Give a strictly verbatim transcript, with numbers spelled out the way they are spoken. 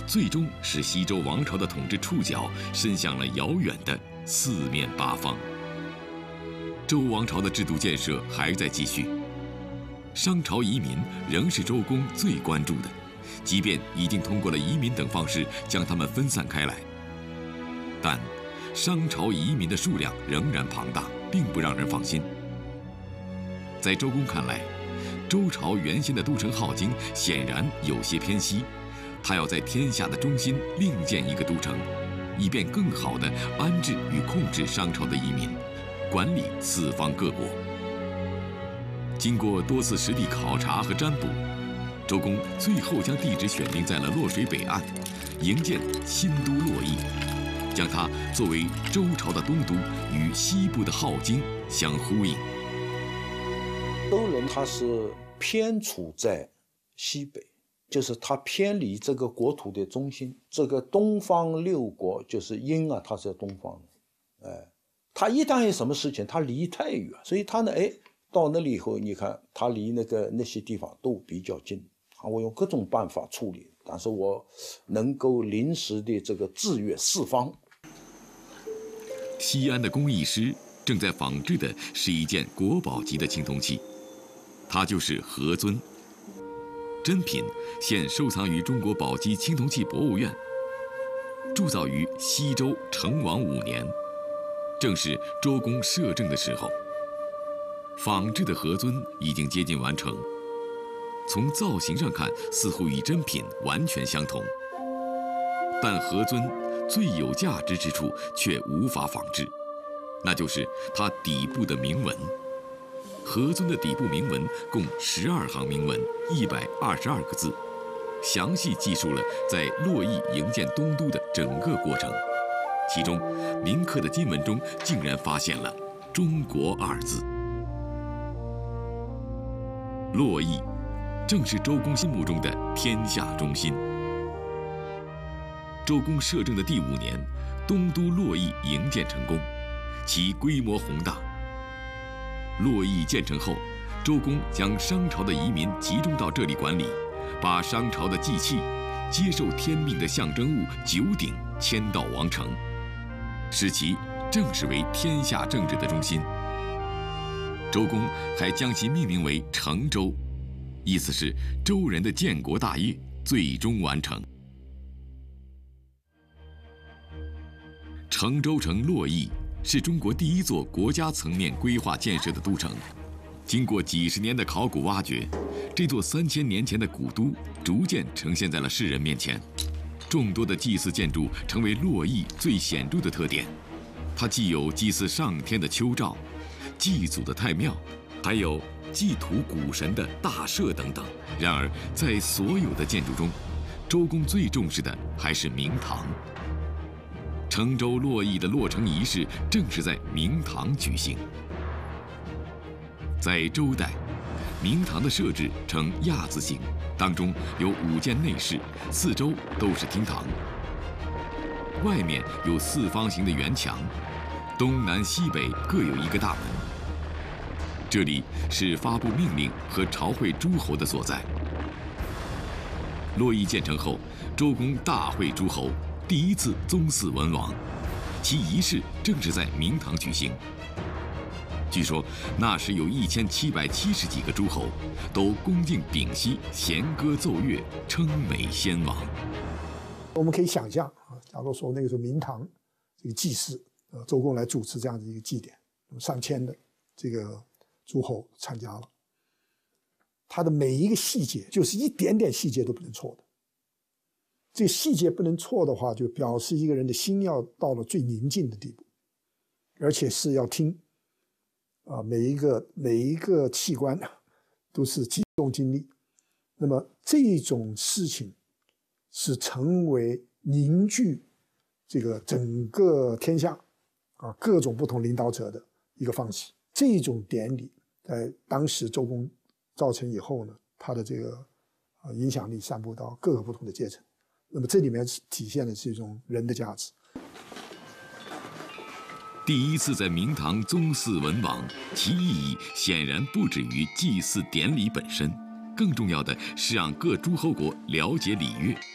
最终使西周王朝的统治触角伸向了遥远的四面八方。周王朝的制度建设还在继续，商朝移民仍是周公最关注的，即便已经通过了移民等方式将他们分散开来，但商朝移民的数量仍然庞大，并不让人放心。在周公看来，周朝原先的都城镐京显然有些偏西，他要在天下的中心另建一个都城，以便更好地安置与控制商朝的移民，管理四方各国。经过多次实地考察和占卜，周公最后将地址选定在了洛水北岸，营建新都洛邑，将它作为周朝的东都，与西部的镐京相呼应。 周人他是偏处在西北，就是他偏离这个国土的中心。这个东方六国就是殷啊，他是在东方，哎，他一旦有什么事情，他离太远，所以他呢，哎，到那里以后，你看他离那个那些地方都比较近啊。我用各种办法处理，但是我能够临时的这个制约四方。 西安的工艺师正在仿制的是一件国宝级的青铜器，它就是何尊。真品现收藏于中国宝鸡青铜器博物院，铸造于西周成王五年，正是周公摄政的时候。仿制的何尊已经接近完成，从造型上看似乎与真品完全相同，但何尊最有价值之处却无法仿制，那就是它底部的铭文。何尊的底部铭文共十二行铭文，一百二十二个字，详细记述了在洛邑营建东都的整个过程。其中，铭刻的金文中竟然发现了“中国”二字。洛邑，正是周公心目中的天下中心。周公摄政的第五年，东都洛邑营建成功，其规模宏大。洛邑建成后，周公将商朝的移民集中到这里管理，把商朝的祭器、接受天命的象征物九鼎迁到王城，使其正式为天下政治的中心。周公还将其命名为成周，意思是周人的建国大业最终完成。成周城洛邑是中国第一座国家层面规划建设的都城。经过几十年的考古挖掘，这座三千年前的古都逐渐呈现在了世人面前。众多的祭祀建筑成为洛邑最显著的特点。它既有祭祀上天的丘灶、祭祖的太庙，还有祭土谷神的大社等等。然而，在所有的建筑中，周公最重视的还是明堂。成周洛邑的落成仪式正是在明堂举行。在周代，明堂的设置呈亚字形，当中有五间内室，四周都是厅堂。外面有四方形的圆墙，东南西北各有一个大门。这里是发布命令和朝会诸侯的所在。洛邑建成后，周公大会诸侯，第一次宗祀文王，其仪式正是在明堂举行。据说那时有一千七百七十几个诸侯，都恭敬屏息，弦歌奏乐，称美先王。 我们可以想象啊，假如说那个时候明堂这个祭祀，呃，周公来主持这样的一个祭典，上千的这个诸侯参加了，他的每一个细节，就是一点点细节都不能错的。这细节不能错的话，就表示一个人的心要到了最宁静的地步，而且是要听，啊，每一个每一个器官都是集中精力。那么这种事情是成为凝聚这个整个天下啊各种不同领导者的一个方式。这种典礼在当时周公造成以后呢，它的这个呃影响力散布到各个不同的阶层。那么这里面体现的是一种人的价值。 第一次在明堂宗祀文王，其意义显然不止于祭祀典礼本身，更重要的是让各诸侯国了解礼乐，